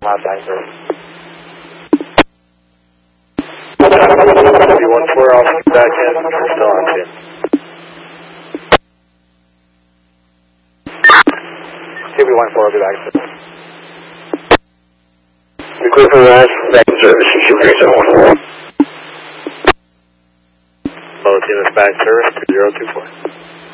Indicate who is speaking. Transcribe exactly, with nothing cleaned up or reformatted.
Speaker 1: Last time, sir.
Speaker 2: three one four, I'll see you back in. You're still on chin.
Speaker 1: three one four, I'll be back, sir.
Speaker 3: We clear for the last back in service, six two three seven one.
Speaker 2: Low team is back service, two zero two four.